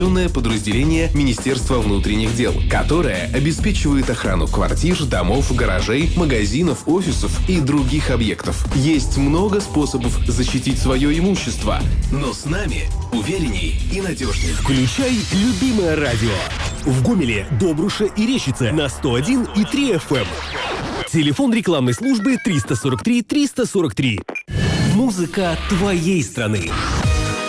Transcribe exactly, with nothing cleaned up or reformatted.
подразделение Министерства внутренних дел, которое обеспечивает охрану квартир, домов, гаражей, магазинов, офисов и других объектов. Есть много способов защитить свое имущество, но с нами уверенней и надежней. Включай любимое радио. В Гомеле, Добруше и Рещице на сто один и три эф эм. Телефон рекламной службы триста сорок три триста сорок три. Музыка твоей страны.